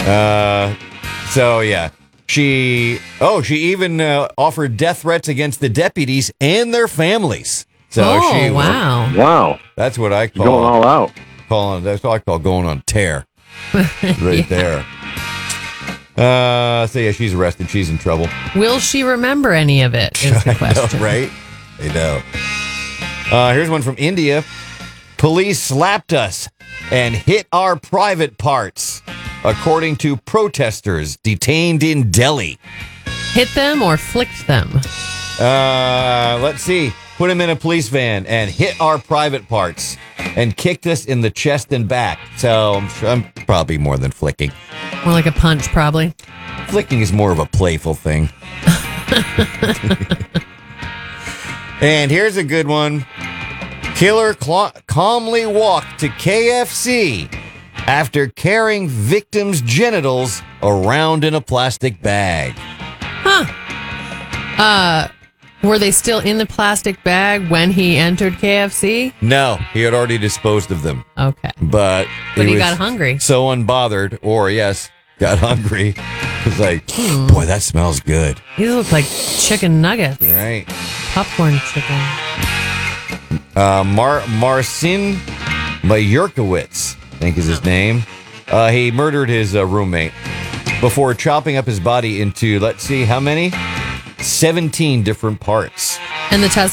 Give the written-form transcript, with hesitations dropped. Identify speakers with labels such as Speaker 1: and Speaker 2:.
Speaker 1: So yeah, she even offered death threats against the deputies and their families. So she
Speaker 2: wow.
Speaker 3: Wow.
Speaker 1: That's what I call
Speaker 3: Going all out.
Speaker 1: That's what I call going on tear. Right there. So yeah, she's arrested. She's in trouble.
Speaker 2: Will she remember any of it? Is the question.
Speaker 1: I know, right? I know. Here's one from India. Police slapped us and hit our private parts, according to protesters detained in Delhi.
Speaker 2: Hit them or flicked them?
Speaker 1: Let's see. Put him in a police van and hit our private parts and kicked us in the chest and back. So I'm probably more than flicking.
Speaker 2: More like a punch, probably.
Speaker 1: Flicking is more of a playful thing. And here's a good one. Killer calmly walked to KFC after carrying victims' genitals around in a plastic bag.
Speaker 2: Were they still in the plastic bag when he entered KFC?
Speaker 1: No, he had already disposed of them.
Speaker 2: Okay.
Speaker 1: But
Speaker 2: he
Speaker 1: was
Speaker 2: got hungry.
Speaker 1: So unbothered, or yes, got hungry. It's like, boy, that smells good.
Speaker 2: These look like chicken nuggets.
Speaker 1: Right.
Speaker 2: Popcorn chicken.
Speaker 1: Marcin Mayurkowitz, I think is his name. He murdered his roommate before chopping up his body into, let's see, how many? 17 different parts.
Speaker 2: And the test